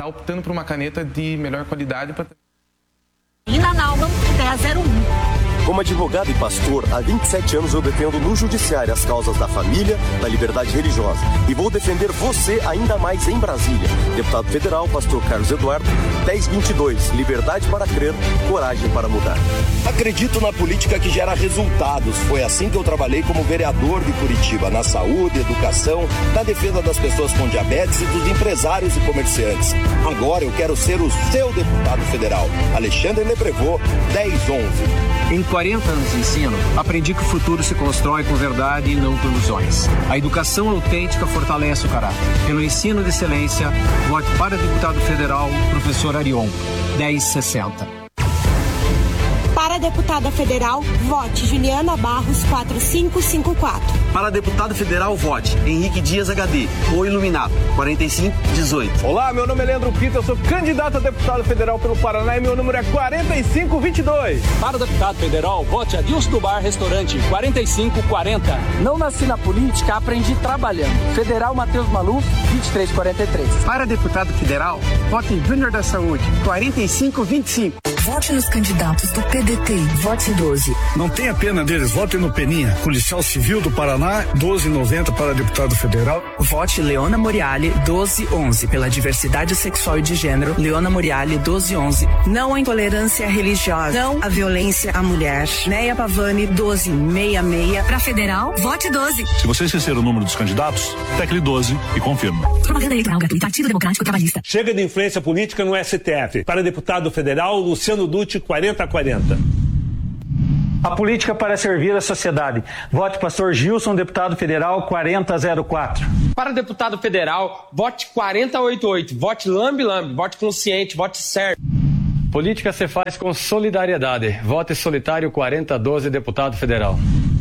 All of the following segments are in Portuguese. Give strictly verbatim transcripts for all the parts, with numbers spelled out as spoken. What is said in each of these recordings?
está optando por uma caneta de melhor qualidade para... Ina Nauman, Terra zero um. Como advogado e pastor, há vinte e sete anos eu defendo no judiciário as causas da família, da liberdade religiosa. E vou defender você ainda mais em Brasília. Deputado Federal, pastor Carlos Eduardo, dez vinte e dois, liberdade para crer, coragem para mudar. Acredito na política que gera resultados. Foi assim que eu trabalhei como vereador de Curitiba, na saúde, educação, na defesa das pessoas com diabetes e dos empresários e comerciantes. Agora eu quero ser o seu deputado federal. Alexandre Leprevot, dez onze. Em quarenta anos de ensino, aprendi que o futuro se constrói com verdade e não por ilusões. A educação autêntica fortalece o caráter. Pelo ensino de excelência, vote para deputado federal, professor Arion, dez sessenta. Para deputada federal, vote Juliana Barros, quatro cinco cinco quatro. Para deputado federal, vote Henrique Dias H D, ou Iluminado, quarenta e cinco dezoito. Olá, meu nome é Leandro Pita, eu sou candidato a deputado federal pelo Paraná e meu número é quarenta e cinco vinte e dois. Para deputado federal, vote Adilson do Bar Restaurante, quarenta e cinco quarenta. Não nasci na política, aprendi trabalhando. Federal Matheus Maluf, vinte e três quarenta e três. Para deputado federal, vote em Júnior da Saúde, quarenta e cinco vinte e cinco. Vote nos candidatos do P D T, vote doze. Não tenha pena deles, vote no Peninha, Policial Civil do Paraná, doze noventa para deputado federal. Vote Leona Moriali, doze onze. Pela diversidade sexual e de gênero, Leona Moriali, doze onze. Não à intolerância religiosa, não à violência à mulher. Neia Pavani, doze sessenta e seis. Para federal, vote doze. Se você esquecer o número dos candidatos, tecle doze e confirma. Propaganda eleitoral gratuita, Partido Democrático Trabalhista. Chega de influência política no S T F. Para deputado federal, Luciano Dutti, quarenta quarenta. A política para servir a sociedade. Vote pastor Gilson, deputado federal, quarenta zero quatro. Para deputado federal, vote quarenta oitenta e oito. Vote Lambi Lambi. Vote consciente. Vote certo. Política se faz com solidariedade. Vote solitário quarenta doze, deputado federal.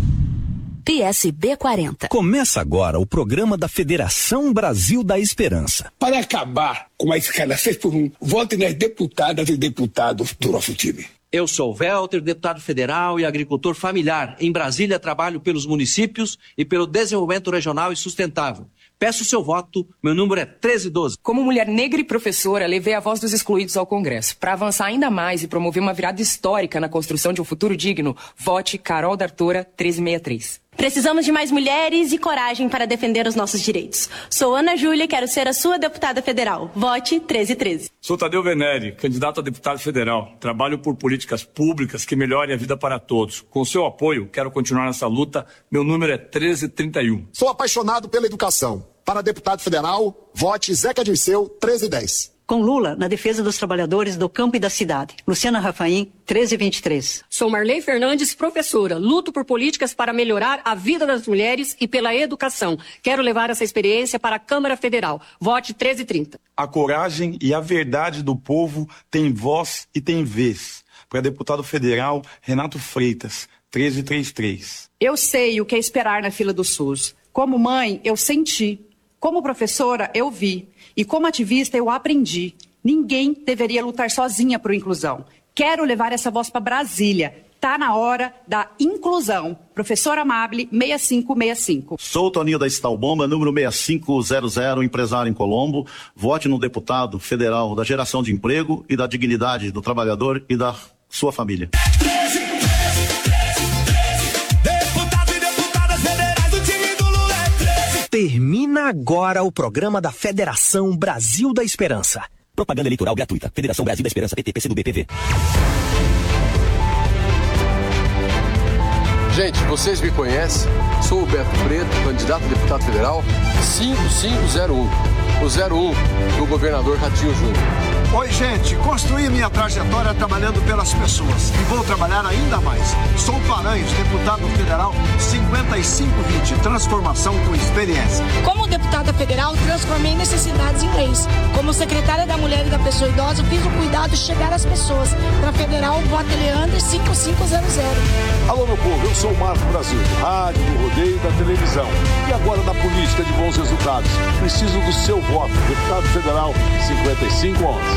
P S B quarenta. Começa agora o programa da Federação Brasil da Esperança. Para acabar com a escala seis por um, vote nas deputadas e deputados do nosso time. Eu sou Welter, deputado federal e agricultor familiar. Em Brasília, trabalho pelos municípios e pelo desenvolvimento regional e sustentável. Peço seu voto, meu número é treze doze. Como mulher negra e professora, levei a voz dos excluídos ao Congresso. Para avançar ainda mais e promover uma virada histórica na construção de um futuro digno, vote Carol D'Artora, treze sessenta e três. Precisamos de mais mulheres e coragem para defender os nossos direitos. Sou Ana Júlia e quero ser a sua deputada federal. Vote treze treze. Sou Tadeu Venere, candidato a deputado federal. Trabalho por políticas públicas que melhorem a vida para todos. Com seu apoio, quero continuar nessa luta. Meu número é treze trinta e um. Sou apaixonado pela educação. Para deputado federal, vote Zeca Dirceu, treze dez. Com Lula, na defesa dos trabalhadores do campo e da cidade. Luciana Rafaim, treze vinte e três. Sou Marley Fernandes, professora. Luto por políticas para melhorar a vida das mulheres e pela educação. Quero levar essa experiência para a Câmara Federal. Vote treze trinta. A coragem e a verdade do povo têm voz e têm vez. Para deputado federal, Renato Freitas, treze trinta e três. Eu sei o que é esperar na fila do SUS. Como mãe, eu senti. Como professora, eu vi. E como ativista, eu aprendi. Ninguém deveria lutar sozinha por inclusão. Quero levar essa voz para Brasília. Tá na hora da inclusão. Professora Amable, seis cinco seis cinco. Sou o Toninho da Estalbomba, número seis cinco zero zero, empresário em Colombo. Vote no deputado federal da geração de emprego e da dignidade do trabalhador e da sua família. Termina agora o programa da Federação Brasil da Esperança. Propaganda eleitoral gratuita. Federação Brasil da Esperança, P T, P C do B, P V. Gente, vocês me conhecem. Sou o Beto Preto, candidato a deputado federal cinco cinco zero um. O zero um do governador Ratinho Júnior. Oi, gente. Construí minha trajetória trabalhando pelas pessoas e vou trabalhar ainda mais. Sou Paranhos, deputado federal cinquenta e cinco vinte. Transformação com experiência. Como deputada federal, transformei necessidades em leis. Como secretária da Mulher e da Pessoa Idosa, fiz o cuidado chegar às pessoas. Para federal, vote Leandro cinco cinco zero zero. Alô, meu povo, eu sou o Marco Brasil, do rádio, do rodeio e da televisão. E agora da política de bons resultados. Preciso do seu voto. Deputado federal cinquenta e cinco onze.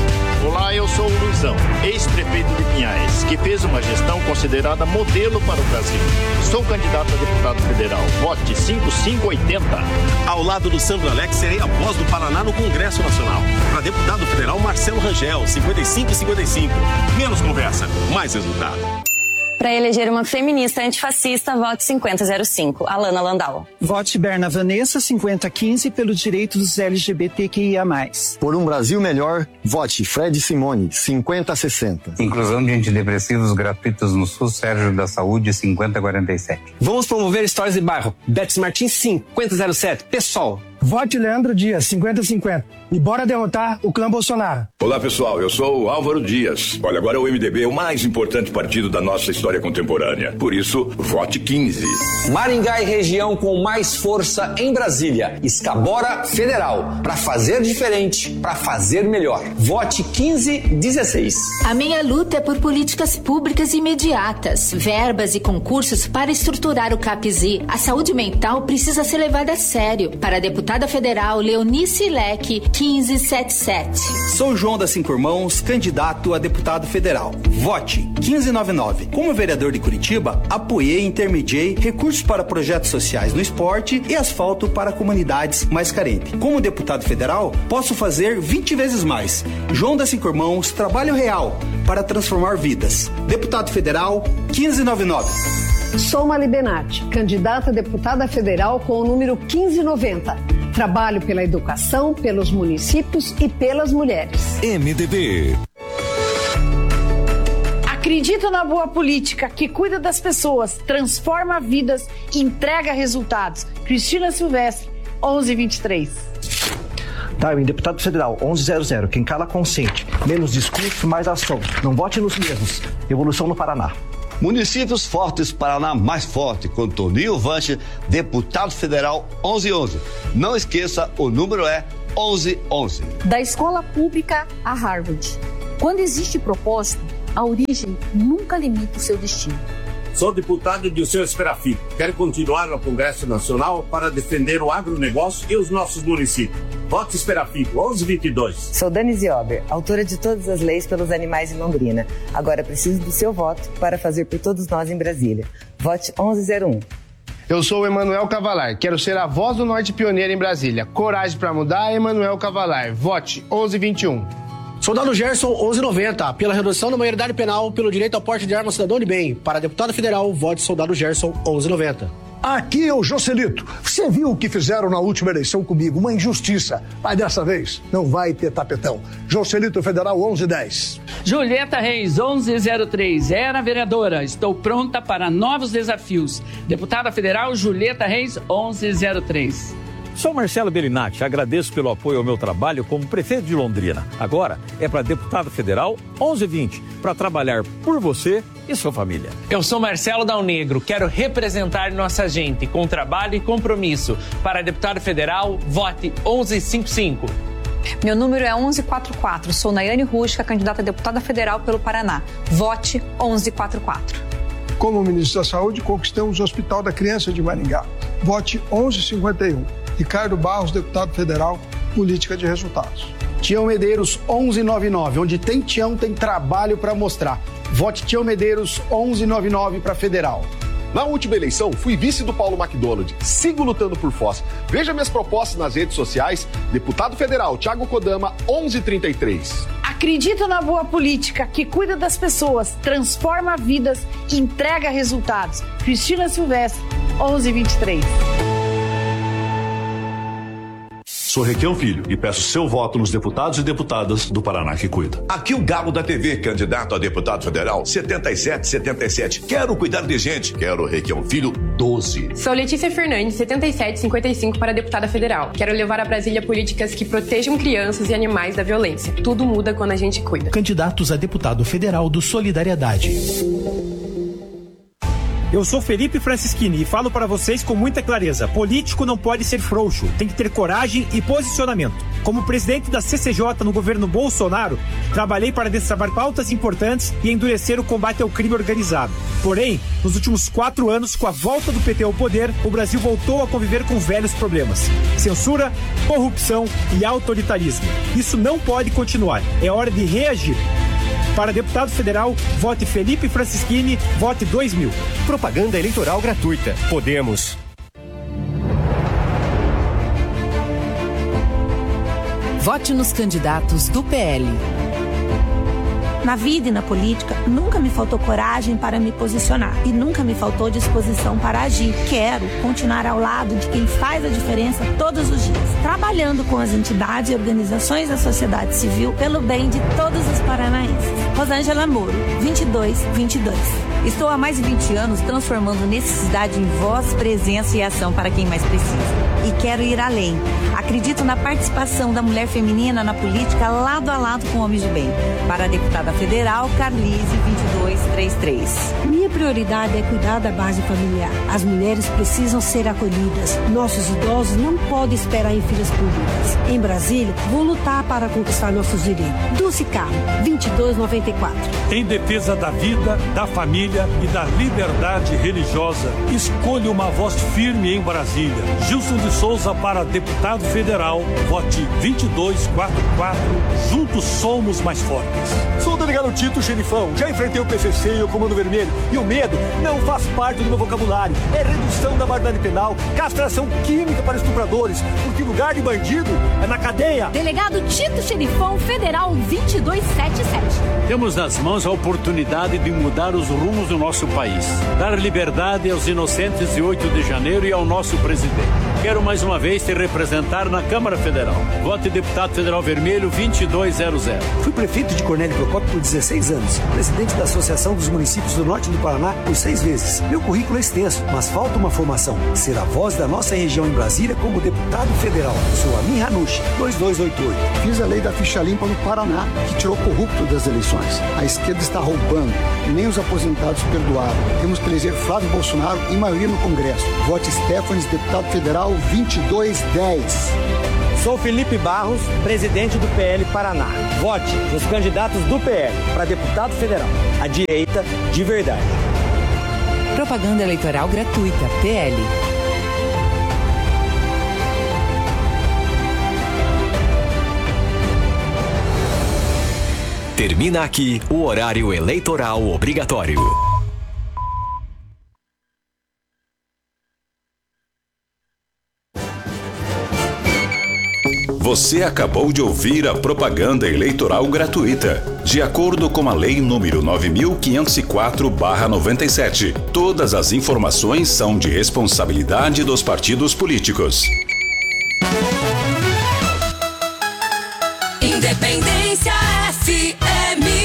Olá, eu sou o Luizão, ex-prefeito de Pinhais, que fez uma gestão considerada modelo para o Brasil. Sou candidato a deputado federal. Vote cinco cinco oito zero. Ao lado do Sandro Alex, serei a voz do Paraná no Congresso Nacional. Para deputado federal, Marcelo Rangel, cinquenta e cinco cinquenta e cinco. Menos conversa, mais resultado. Para eleger uma feminista antifascista, vote cinquenta zero cinco, Alana Landau. Vote Berna Vanessa, cinquenta quinze, pelo direito dos L G B T Q I A mais. Por um Brasil melhor, vote Fred Simone, cinquenta sessenta. Inclusão de antidepressivos gratuitos no SUS, Sérgio da Saúde, cinquenta quarenta e sete. Vamos promover histórias de bairro. Betis Martins, cinquenta zero sete, PSOL. Vote Leandro Dias, cinquenta cinquenta. E bora derrotar o clã Bolsonaro. Olá, pessoal. Eu sou o Álvaro Dias. Olha, agora o M D B é o mais importante partido da nossa história contemporânea. Por isso, vote quinze. Maringá e região com mais força em Brasília. Escabora Federal. Para fazer diferente, para fazer melhor. Vote quinze dezesseis. A minha luta é por políticas públicas imediatas, verbas e concursos para estruturar o CAPSI. A saúde mental precisa ser levada a sério. Para deputada federal Leonice Leque, quinze setenta e sete. Sou João da Cinco Irmãos, candidato a deputado federal. Vote quinze noventa e nove. Como vereador de Curitiba, apoiei e intermediei recursos para projetos sociais no esporte e asfalto para comunidades mais carentes. Como deputado federal, posso fazer vinte vezes mais. João da Cinco Irmãos, trabalho real para transformar vidas. Deputado federal, quinze noventa e nove. Sou Mali Benatti, candidata a deputada federal com o número quinze noventa. Trabalho pela educação, pelos municípios e pelas mulheres. M D B. Acredito na boa política que cuida das pessoas, transforma vidas e entrega resultados. Cristina Silvestre, onze vinte e três. Darwin, deputado federal, onze zero zero. Quem cala consente. Menos discurso, mais ação. Não vote nos mesmos. Evolução no Paraná. Municípios Fortes, Paraná mais forte, com Toninho Vanche, deputado federal onze onze. Não esqueça, o número é onze onze. Da escola pública a Harvard. Quando existe propósito, a origem nunca limita o seu destino. Sou deputado de Seu Esferafim. Quero continuar no Congresso Nacional para defender o agronegócio e os nossos municípios. Vote Esferafim, onze vinte e dois. Sou Dani Ziober, autora de todas as leis pelos animais em Londrina. Agora preciso do seu voto para fazer por todos nós em Brasília. Vote onze zero um. Eu sou o Emanuel Cavalar, quero ser a voz do Norte pioneira em Brasília. Coragem para mudar, Emanuel Cavalar. Vote onze vinte e um. Soldado Gerson, onze noventa, pela redução da maioridade penal, pelo direito ao porte de arma cidadão de bem. Para deputado federal, vote Soldado Gerson, onze noventa. Aqui é o Joselito. Você viu o que fizeram na última eleição comigo? Uma injustiça. Mas dessa vez não vai ter tapetão. Joselito Federal, onze dez. Julieta Reis, onze zero três. Era vereadora. Estou pronta para novos desafios. Deputada federal, Julieta Reis, onze zero três. Sou Marcelo Bellinati, agradeço pelo apoio ao meu trabalho como prefeito de Londrina. Agora é para deputado federal onze vinte, para trabalhar por você e sua família. Eu sou Marcelo Dal Negro, quero representar nossa gente com trabalho e compromisso. Para deputado federal, vote onze cinquenta e cinco. Meu número é onze quarenta e quatro, sou Nayane Rusca, candidata a deputada federal pelo Paraná. Vote onze quarenta e quatro. Como ministro da Saúde, conquistamos o Hospital da Criança de Maringá. Vote onze cinquenta e um. Ricardo Barros, deputado federal, política de resultados. Tião Medeiros, onze noventa e nove. Onde tem Tião, tem trabalho para mostrar. Vote Tião Medeiros, onze noventa e nove para federal. Na última eleição, fui vice do Paulo McDonald. Sigo lutando por Foz. Veja minhas propostas nas redes sociais. Deputado federal, Thiago Kodama, onze trinta e três. Acredito na boa política que cuida das pessoas, transforma vidas e entrega resultados. Cristina Silvestre, onze vinte e três. Sou Requião Filho e peço seu voto nos deputados e deputadas do Paraná que cuida. Aqui o Galo da T V, candidato a deputado federal, setenta e sete setenta e sete. Quero cuidar de gente. Quero Requião Filho, doze. Sou Letícia Fernandes, setenta e sete cinquenta e cinco para deputada federal. Quero levar a Brasília políticas que protejam crianças e animais da violência. Tudo muda quando a gente cuida. Candidatos a deputado federal do Solidariedade. Eu sou Felipe Francischini e falo para vocês com muita clareza. Político não pode ser frouxo, tem que ter coragem e posicionamento. Como presidente da C C J no governo Bolsonaro, trabalhei para destravar pautas importantes e endurecer o combate ao crime organizado. Porém, nos últimos quatro anos, com a volta do P T ao poder, o Brasil voltou a conviver com velhos problemas: censura, corrupção e autoritarismo. Isso não pode continuar. É hora de reagir. Para deputado federal, vote Felipe Francischini, vote dois mil. Propaganda eleitoral gratuita. Podemos. Vote nos candidatos do P L. Na vida e na política, nunca me faltou coragem para me posicionar e nunca me faltou disposição para agir. Quero continuar ao lado de quem faz a diferença todos os dias, trabalhando com as entidades e organizações da sociedade civil pelo bem de todos os paranaenses. Rosângela Moro, vinte e dois vinte e dois. Estou há mais de vinte anos transformando necessidade em voz, presença e ação para quem mais precisa. E quero ir além. Acredito na participação da mulher feminina na política lado a lado com homens de bem. Para a deputada federal, Carlise, vinte e dois trinta e três. Minha prioridade é cuidar da base familiar. As mulheres precisam ser acolhidas. Nossos idosos não podem esperar em filas públicas. Em Brasília, vou lutar para conquistar nossos direitos. Dulce Carmo, vinte e dois noventa e quatro. Em defesa da vida, da família e da liberdade religiosa, escolha uma voz firme em Brasília. Gilson de Souza para deputado federal, vote vinte e dois quarenta e quatro. Juntos somos mais fortes. Sou o delegado Tito Xerifão. Já enfrentei o P C C e o Comando Vermelho. E o medo não faz parte do meu vocabulário. É redução da maioridade penal, castração química para estupradores, porque o lugar de bandido é na cadeia. Delegado Tito Xerifão, federal vinte e dois setenta e sete. Temos nas mãos a oportunidade de mudar os rumos do nosso país. Dar liberdade aos inocentes de oito de janeiro e ao nosso presidente. Quero mais uma vez te representar na Câmara Federal. Vote deputado federal vermelho vinte e dois zero zero. Fui prefeito de Cornélio Procópio por dezesseis anos, presidente da Associação dos Municípios do Norte do Paraná por seis vezes. Meu currículo é extenso, mas falta uma formação. Ser a voz da nossa região em Brasília como deputado federal. Sou Amin Hanush, dois dois oito oito. Fiz a lei da ficha limpa no Paraná, que tirou corrupto das eleições. A esquerda está roubando, nem os aposentados perdoaram. Temos que eleger Flávio Bolsonaro e maioria no Congresso. Vote Stefanes, deputado federal vinte e dois dez. Sou Felipe Barros, presidente do P L Paraná. Vote nos candidatos do P L para deputado federal. A direita de verdade. Propaganda eleitoral gratuita. P L. Termina aqui o horário eleitoral obrigatório. Você acabou de ouvir a propaganda eleitoral gratuita. De acordo com a Lei número nove mil quinhentos e quatro barra noventa e sete, todas as informações são de responsabilidade dos partidos políticos. Independência F M.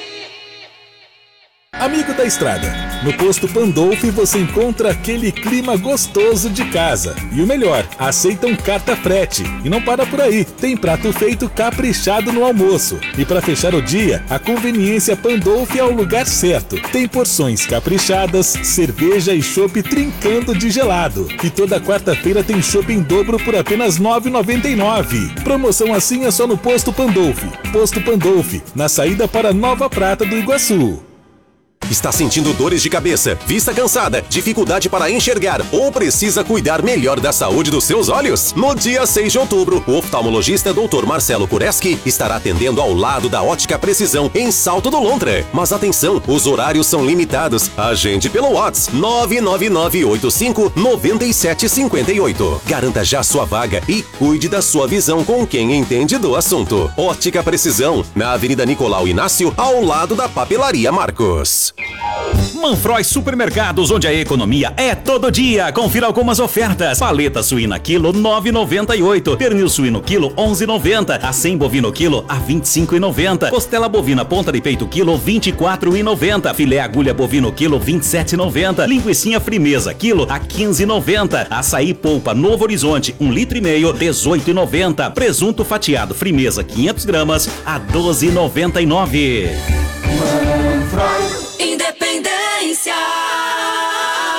Amigo da estrada, no posto Pandolfi você encontra aquele clima gostoso de casa. E o melhor, aceitam carta frete. E não para por aí, tem prato feito caprichado no almoço. E para fechar o dia, a conveniência Pandolfi é o lugar certo. Tem porções caprichadas, cerveja e chopp trincando de gelado. E toda quarta-feira tem chopp em dobro por apenas nove reais e noventa e nove centavos. Promoção assim é só no posto Pandolfi. Posto Pandolfi, na saída para Nova Prata do Iguaçu. Está sentindo dores de cabeça, vista cansada, dificuldade para enxergar ou precisa cuidar melhor da saúde dos seus olhos? No dia seis de outubro, o oftalmologista doutor Marcelo Kureski estará atendendo ao lado da Ótica Precisão em Salto do Lontra. Mas atenção, os horários são limitados. Agende pelo WhatsApp nove nove nove oito cinco nove sete cinco oito. Garanta já sua vaga e cuide da sua visão com quem entende do assunto. Ótica Precisão, na Avenida Nicolau Inácio, ao lado da Papelaria Marcos. Manfroy Supermercados, onde a economia é todo dia. Confira algumas ofertas. Paleta suína quilo nove reais e noventa e oito. Pernil suíno quilo onze reais e noventa. Acém bovino quilo a vinte e cinco reais e noventa. Costela bovina ponta de peito quilo vinte e quatro reais e noventa. Filé agulha bovino quilo vinte e sete reais e noventa. Linguicinha frimeza quilo a quinze reais e noventa. Açaí polpa Novo Horizonte um litro e meio dezoito reais e noventa. Presunto fatiado frimeza quinhentas gramas a doze reais e noventa e nove. Manfroy. Independência.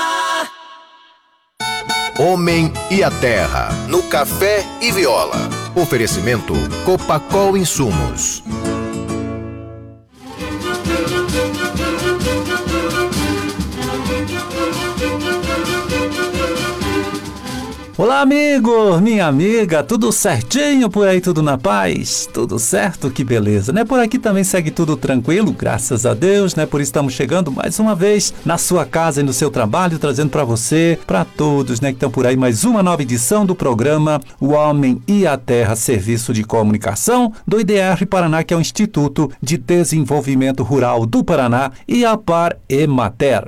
Homem e a Terra, no Café e Viola. Oferecimento Copacol Insumos. Olá, amigo, minha amiga, tudo certinho por aí, tudo na paz? Tudo certo? Que beleza, né? Por aqui também segue tudo tranquilo, graças a Deus, né? Por isso estamos chegando mais uma vez na sua casa e no seu trabalho, trazendo para você, para todos, né, que estão por aí, mais uma nova edição do programa O Homem e a Terra, Serviço de Comunicação do I D R Paraná, que é o Instituto de Desenvolvimento Rural do Paraná, e a Par Emater.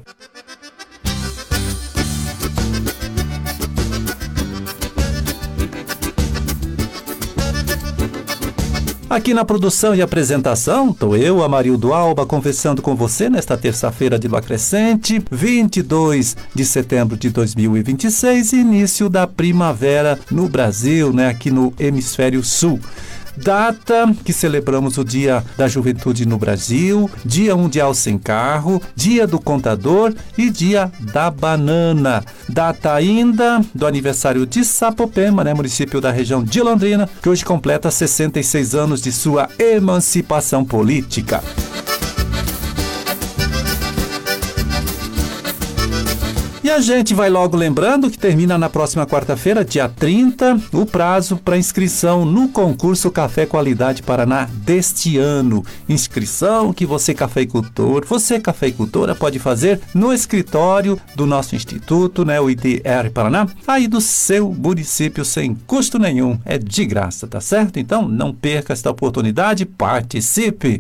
Aqui na produção e apresentação, estou eu, Amarildo Alba, conversando com você nesta terça-feira de lua crescente, vinte e dois de setembro de dois mil e vinte e seis, início da primavera no Brasil, né, aqui no Hemisfério Sul. Data que celebramos o Dia da Juventude no Brasil, Dia Mundial Sem Carro, Dia do Contador e Dia da Banana. Data ainda do aniversário de Sapopema, né, município da região de Londrina, que hoje completa sessenta e seis anos de sua emancipação política. E a gente vai logo lembrando que termina na próxima quarta-feira, dia trinta, o prazo para inscrição no concurso Café Qualidade Paraná deste ano. Inscrição que você cafeicultor, você cafeicultora pode fazer no escritório do nosso instituto, né, o I D R Paraná, aí do seu município sem custo nenhum. É de graça, tá certo? Então não perca esta oportunidade, participe!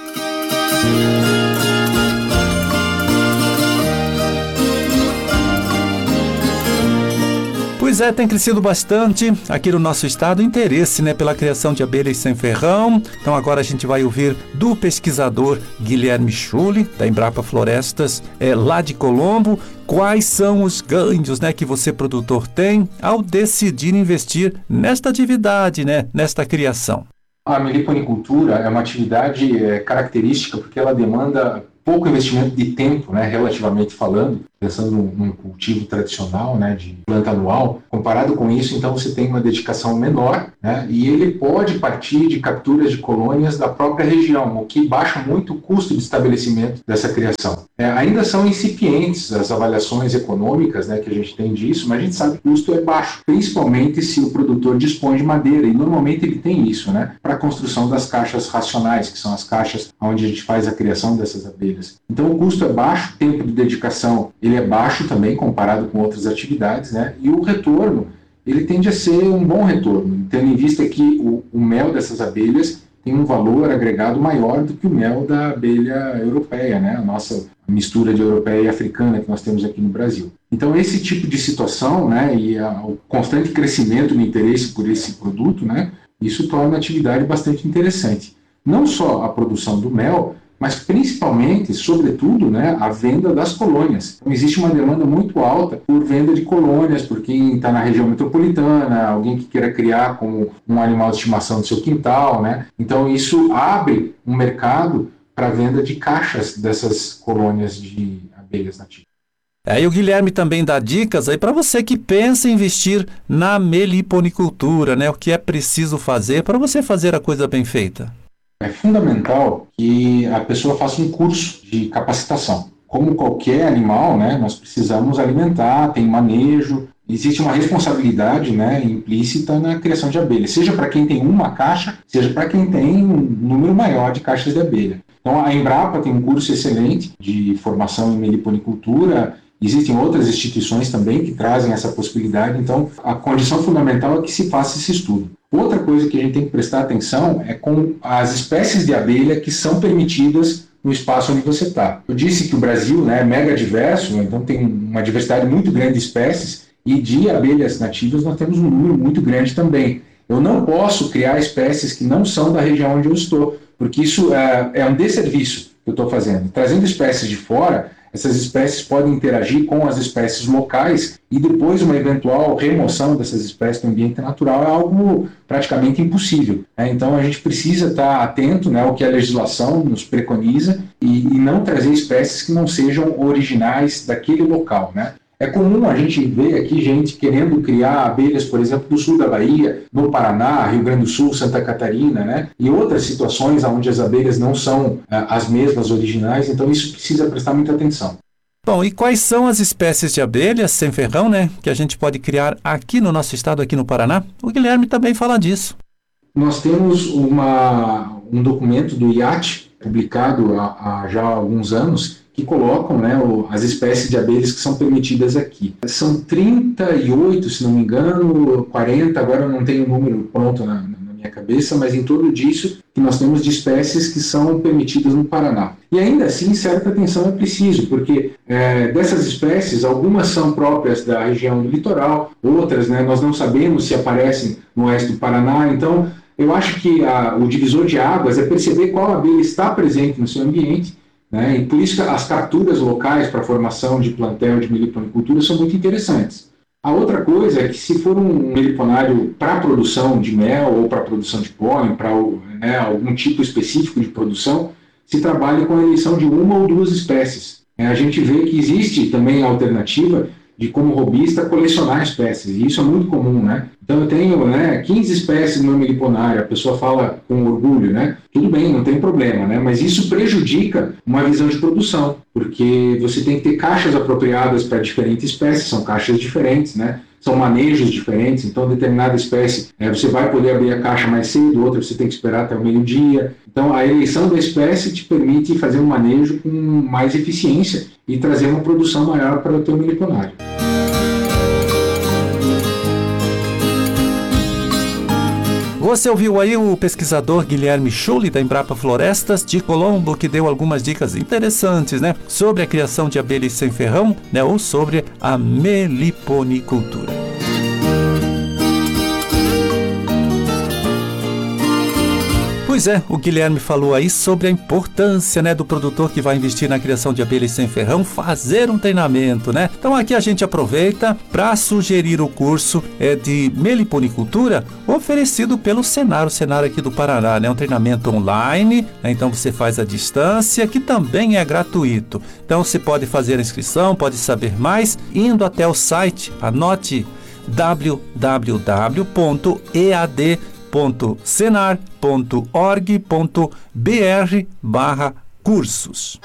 Pois é, tem crescido bastante aqui no nosso estado o interesse, né, pela criação de abelhas sem ferrão. Então agora a gente vai ouvir do pesquisador Guilherme Schulli, da Embrapa Florestas, é, lá de Colombo, quais são os ganhos, né, que você, produtor, tem ao decidir investir nesta atividade, né, nesta criação. A meliponicultura é uma atividade é, característica porque ela demanda pouco investimento de tempo, né, relativamente falando, pensando num, num cultivo tradicional, né, de planta anual. Comparado com isso, então, você tem uma dedicação menor, né, e ele pode partir de capturas de colônias da própria região, o que baixa muito o custo de estabelecimento dessa criação. É, ainda são incipientes as avaliações econômicas, né, que a gente tem disso, mas a gente sabe que o custo é baixo, principalmente se o produtor dispõe de madeira, e normalmente ele tem isso, né, para a construção das caixas racionais, que são as caixas onde a gente faz a criação dessas abelhas. Então o custo é baixo, o tempo de dedicação ele é baixo também comparado com outras atividades, né? E o retorno ele tende a ser um bom retorno, tendo em vista que o, o mel dessas abelhas tem um valor agregado maior do que o mel da abelha europeia, né? A nossa mistura de europeia e africana que nós temos aqui no Brasil. Então esse tipo de situação, né, e a, o constante crescimento no interesse por esse produto, né, isso torna a atividade bastante interessante. Não só a produção do mel, mas principalmente, sobretudo, né, a venda das colônias. Então, existe uma demanda muito alta por venda de colônias, por quem está na região metropolitana, alguém que queira criar como um animal de estimação do seu quintal, né? Então isso abre um mercado para a venda de caixas dessas colônias de abelhas nativas. É, e o Guilherme também dá dicas aí para você que pensa em investir na meliponicultura, né? O que é preciso fazer para você fazer a coisa bem feita. É fundamental que a pessoa faça um curso de capacitação. Como qualquer animal, né, nós precisamos alimentar, tem manejo, existe uma responsabilidade, né, implícita na criação de abelhas, seja para quem tem uma caixa, seja para quem tem um número maior de caixas de abelha. Então a Embrapa tem um curso excelente de formação em meliponicultura. Existem outras instituições também que trazem essa possibilidade, então a condição fundamental é que se faça esse estudo. Outra coisa que a gente tem que prestar atenção é com as espécies de abelha que são permitidas no espaço onde você está. Eu disse que o Brasil, né, é mega diverso, então tem uma diversidade muito grande de espécies, e de abelhas nativas nós temos um número muito grande também. Eu não posso criar espécies que não são da região onde eu estou, porque isso é, é um desserviço que eu estou fazendo. Trazendo espécies de fora, essas espécies podem interagir com as espécies locais e depois uma eventual remoção dessas espécies do ambiente natural é algo praticamente impossível, né? Então a gente precisa estar atento, né, ao que a legislação nos preconiza e, e não trazer espécies que não sejam originais daquele local, né? É comum a gente ver aqui gente querendo criar abelhas, por exemplo, do sul da Bahia, no Paraná, Rio Grande do Sul, Santa Catarina, né? E outras situações onde as abelhas não são ah, as mesmas originais, então isso precisa prestar muita atenção. Bom, e quais são as espécies de abelhas sem ferrão, né, que a gente pode criar aqui no nosso estado, aqui no Paraná? O Guilherme também fala disso. Nós temos uma, um documento do I A T, publicado há, há já alguns anos, que colocam, né, o, as espécies de abelhas que são permitidas aqui. São trinta e oito, se não me engano, quarenta, agora eu não tenho o número pronto na, na minha cabeça, mas em torno disso que nós temos de espécies que são permitidas no Paraná. E ainda assim, certa atenção é preciso, porque é, dessas espécies, algumas são próprias da região do litoral, outras, né, nós não sabemos se aparecem no oeste do Paraná, então eu acho que a, o divisor de águas é perceber qual abelha está presente no seu ambiente, né, e por isso que as capturas locais para a formação de plantel de meliponicultura são muito interessantes. A outra coisa é que se for um meliponário para produção de mel ou para produção de pólen, para, né, algum tipo específico de produção, se trabalha com a eleição de uma ou duas espécies. É, a gente vê que existe também a alternativa de, como hobbyista, colecionar espécies, e isso é muito comum, né? Então eu tenho, né, quinze espécies no meu meliponário, a pessoa fala com orgulho, né? Tudo bem, não tem problema, né? Mas isso prejudica uma visão de produção, porque você tem que ter caixas apropriadas para diferentes espécies, são caixas diferentes, né? São manejos diferentes, então determinada espécie é, você vai poder abrir a caixa mais cedo, outra você tem que esperar até o meio-dia. Então a eleição da espécie te permite fazer um manejo com mais eficiência e trazer uma produção maior para o teu meliponário. Você ouviu aí o pesquisador Guilherme Schulli, da Embrapa Florestas de Colombo, que deu algumas dicas interessantes, né, sobre a criação de abelhas sem ferrão, né, ou sobre a meliponicultura. Pois é, o Guilherme falou aí sobre a importância, né, do produtor que vai investir na criação de abelhas sem ferrão fazer um treinamento, né? Então aqui a gente aproveita para sugerir o curso é, de meliponicultura oferecido pelo Senar, o Senar aqui do Paraná, né? Um treinamento online, né? Então você faz à distância, que também é gratuito. Então você pode fazer a inscrição, pode saber mais indo até o site, anote w w w ponto e a d ponto senar ponto org ponto b r barra cursos.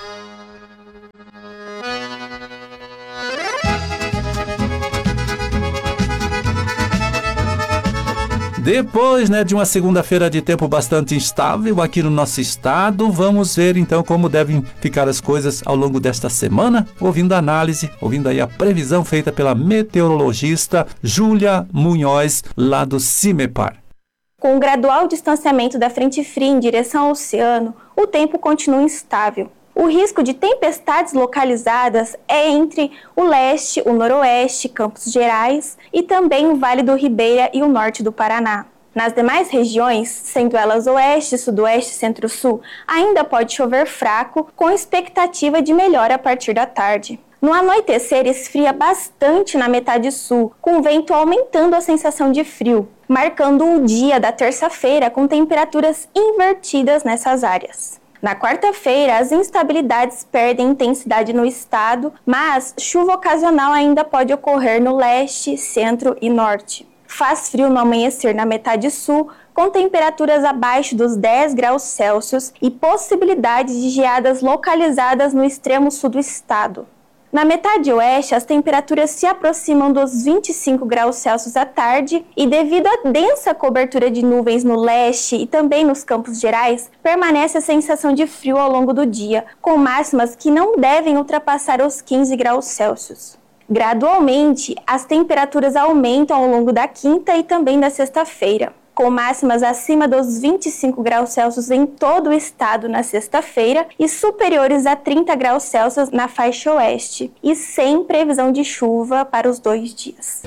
Depois, né, de uma segunda-feira de tempo bastante instável aqui no nosso estado, vamos ver então como devem ficar as coisas ao longo desta semana, ouvindo a análise, ouvindo aí a previsão feita pela meteorologista Júlia Munhoz, lá do CIMEPAR. Com o gradual distanciamento da frente fria em direção ao oceano, o tempo continua instável. O risco de tempestades localizadas é entre o leste, o noroeste, Campos Gerais e também o Vale do Ribeira e o norte do Paraná. Nas demais regiões, sendo elas oeste, sudoeste e centro-sul, ainda pode chover fraco, com expectativa de melhora a partir da tarde. No anoitecer, esfria bastante na metade sul, com o vento aumentando a sensação de frio, marcando o dia da terça-feira com temperaturas invertidas nessas áreas. Na quarta-feira, as instabilidades perdem intensidade no estado, mas chuva ocasional ainda pode ocorrer no leste, centro e norte. Faz frio no amanhecer na metade sul, com temperaturas abaixo dos dez graus Celsius e possibilidade de geadas localizadas no extremo sul do estado. Na metade oeste, as temperaturas se aproximam dos vinte e cinco graus Celsius à tarde e, devido à densa cobertura de nuvens no leste e também nos Campos Gerais, permanece a sensação de frio ao longo do dia, com máximas que não devem ultrapassar os quinze graus Celsius. Gradualmente, as temperaturas aumentam ao longo da quinta e também da sexta-feira, com máximas acima dos vinte e cinco graus Celsius em todo o estado na sexta-feira e superiores a trinta graus Celsius na faixa oeste, e sem previsão de chuva para os dois dias.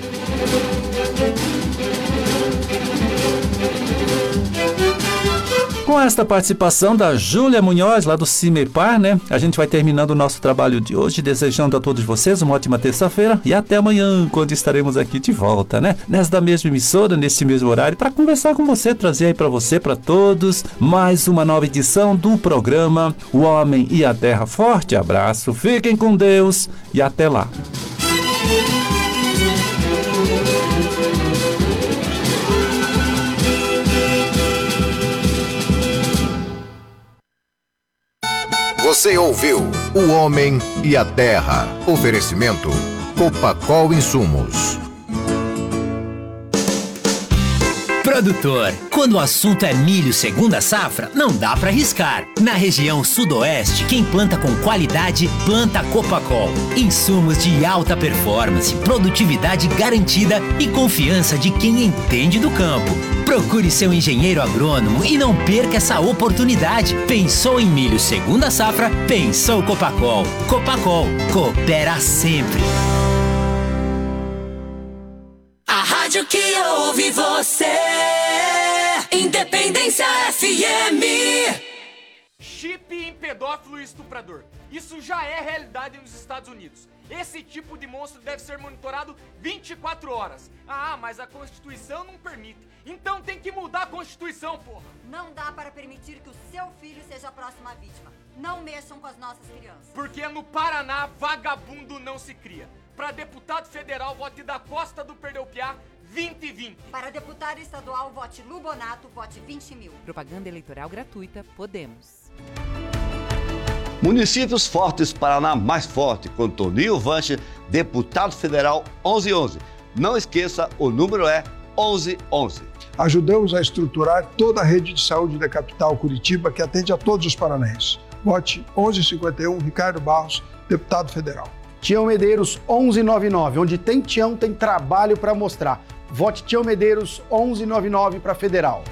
Com esta participação da Júlia Munhoz, lá do CIMEPAR, né, a gente vai terminando o nosso trabalho de hoje, desejando a todos vocês uma ótima terça-feira e até amanhã, quando estaremos aqui de volta, né, nesta mesma emissora, neste mesmo horário, para conversar com você, trazer aí para você, para todos, mais uma nova edição do programa O Homem e a Terra. Forte abraço, fiquem com Deus e até lá. Você ouviu O Homem e a Terra. Oferecimento Copacol Insumos. Produtor, quando o assunto é milho segunda safra, não dá pra arriscar. Na região sudoeste, quem planta com qualidade, planta Copacol. Insumos de alta performance, produtividade garantida e confiança de quem entende do campo. Procure seu engenheiro agrônomo e não perca essa oportunidade. Pensou em milho segunda safra? Pensou Copacol. Copacol, coopera sempre. A rádio que ouve você. Independência F M. Chip em pedófilo e estuprador. Isso já é realidade nos Estados Unidos. Esse tipo de monstro deve ser monitorado vinte e quatro horas. Ah, mas a Constituição não permite. Então tem que mudar a Constituição, porra. Não dá para permitir que o seu filho seja a próxima vítima. Não mexam com as nossas crianças. Porque no Paraná, vagabundo não se cria. Para deputado federal, vote da Costa do Perdeu-Piá, vinte e vinte. Para deputado estadual, vote Lubonato, vote vinte mil. Propaganda eleitoral gratuita, Podemos. Municípios Fortes, Paraná mais forte, com Toninho Vanche, deputado federal onze onze. Não esqueça, o número é onze onze. Ajudamos a estruturar toda a rede de saúde da capital Curitiba, que atende a todos os paranaenses. Vote onze cinquenta e um, Ricardo Barros, deputado federal. Tião Medeiros onze noventa e nove, onde tem Tião, tem trabalho para mostrar. Vote Tião Medeiros onze noventa e nove para federal.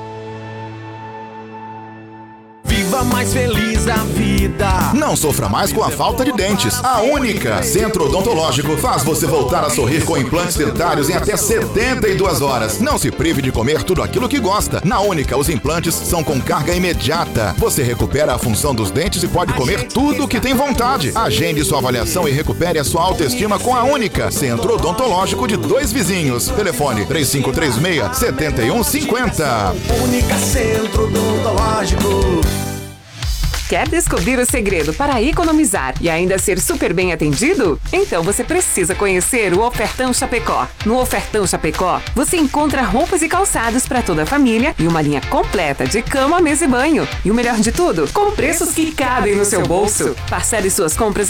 Viva mais feliz a vida. Não sofra mais com a falta de dentes. A Única Centro Odontológico faz você voltar a sorrir com implantes dentários em até setenta e duas horas. Não se prive de comer tudo aquilo que gosta. Na Única, os implantes são com carga imediata. Você recupera a função dos dentes e pode comer tudo o que tem vontade. Agende sua avaliação e recupere a sua autoestima com a Única Centro Odontológico de Dois Vizinhos. Telefone três cinco três seis, sete um cinco zero. Única Centro Odontológico. Quer descobrir o segredo para economizar e ainda ser super bem atendido? Então você precisa conhecer o Ofertão Chapecó. No Ofertão Chapecó, você encontra roupas e calçados para toda a família e uma linha completa de cama, mesa e banho. E o melhor de tudo, com preços que cabem no seu bolso. Parcele suas compras